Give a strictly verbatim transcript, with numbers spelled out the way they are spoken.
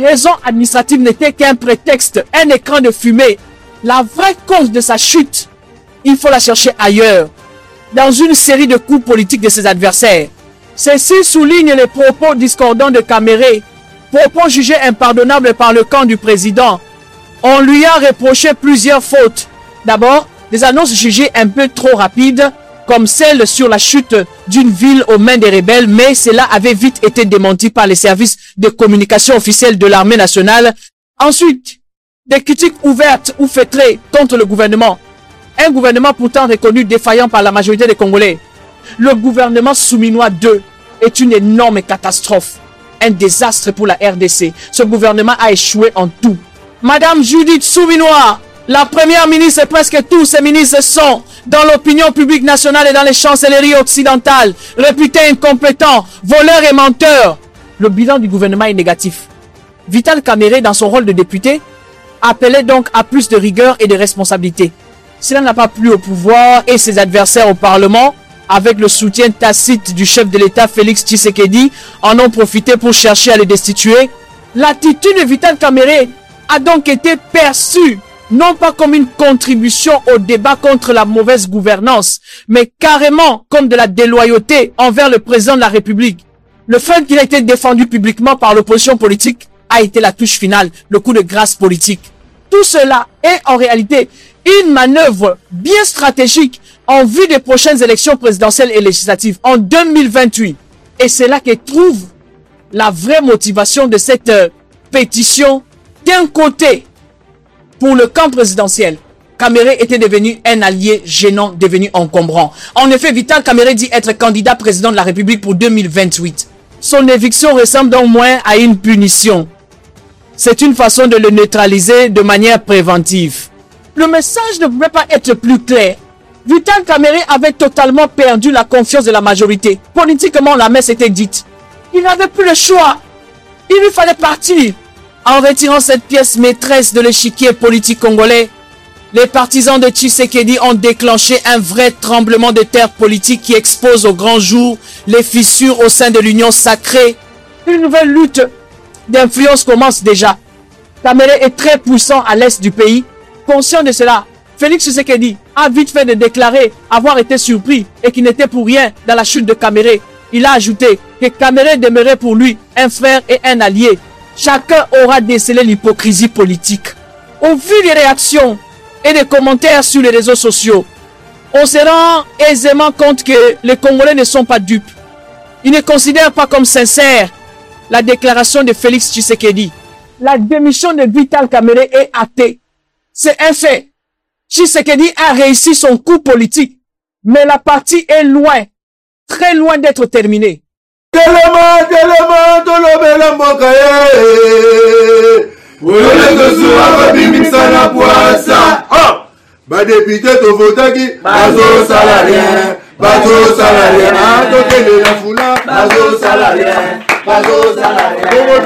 raisons administratives n'étaient qu'un prétexte, un écran de fumée, la vraie cause de sa chute, il faut la chercher ailleurs, dans une série de coups politiques de ses adversaires. Ceci souligne les propos discordants de Kamere, propos jugés impardonnables par le camp du président. On lui a reproché plusieurs fautes. D'abord, des annonces jugées un peu trop rapides, comme celle sur la chute d'une ville aux mains des rebelles, mais cela avait vite été démenti par les services de communication officiels de l'armée nationale. Ensuite, des critiques ouvertes ou feutrées contre le gouvernement. Un gouvernement pourtant reconnu défaillant par la majorité des Congolais. Le gouvernement Souminois deux est une énorme catastrophe, un désastre pour la R D C. Ce gouvernement a échoué en tout. Madame Judith Souminois, la première ministre et presque tous ses ministres sont, dans l'opinion publique nationale et dans les chancelleries occidentales, réputés incompétents, voleurs et menteurs. Le bilan du gouvernement est négatif. Vital Kamerhe, dans son rôle de député, appelait donc à plus de rigueur et de responsabilité. Cela n'a pas plu au pouvoir et ses adversaires au Parlement, avec le soutien tacite du chef de l'État Félix Tshisekedi, en ont profité pour chercher à le destituer. L'attitude de Vital Kamerhe a donc été perçue non pas comme une contribution au débat contre la mauvaise gouvernance, mais carrément comme de la déloyauté envers le président de la République. Le fait qu'il a été défendu publiquement par l'opposition politique a été la touche finale, le coup de grâce politique. Tout cela est en réalité une manœuvre bien stratégique en vue des prochaines élections présidentielles et législatives en deux mille vingt-huit. Et c'est là que trouve la vraie motivation de cette euh, pétition. D'un côté, pour le camp présidentiel, Kamerhe était devenu un allié gênant, devenu encombrant. En effet, Vital Kamerhe dit être candidat président de la République pour deux mille vingt-huit. Son éviction ressemble donc moins à une punition. C'est une façon de le neutraliser de manière préventive. Le message ne pouvait pas être plus clair. Vital Kamerhe avait totalement perdu la confiance de la majorité. Politiquement, la messe était dite. Il n'avait plus le choix. Il lui fallait partir. En retirant cette pièce maîtresse de l'échiquier politique congolais, les partisans de Tshisekedi ont déclenché un vrai tremblement de terre politique qui expose au grand jour les fissures au sein de l'union sacrée. Une nouvelle lutte d'influence commence déjà. Kamerhe est très puissant à l'est du pays. Conscient de cela, Félix Tshisekedi a vite fait de déclarer avoir été surpris et qu'il n'était pour rien dans la chute de Kamerhe. Il a ajouté que Kamerhe demeurait pour lui un frère et un allié. Chacun aura décelé l'hypocrisie politique. Au vu des réactions et des commentaires sur les réseaux sociaux, on se rend aisément compte que les Congolais ne sont pas dupes. Ils ne considèrent pas comme sincère la déclaration de Félix Tshisekedi. La démission de Vital Kamerhe est actée. C'est un fait. Tshisekedi a réussi son coup politique, mais la partie est loin, très loin d'être terminée. Telema, telema, tolobela mboka ye. Oyole zuwa babimisa na poasa. Ah! Ba député to votaki, bazo salarien, bazo salarien. Ah, tokele la funa, bazo salarien, bazo salarien.